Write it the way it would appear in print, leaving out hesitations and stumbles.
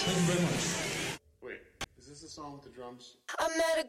Thank you very much. Wait, is this the song with the drums? I met a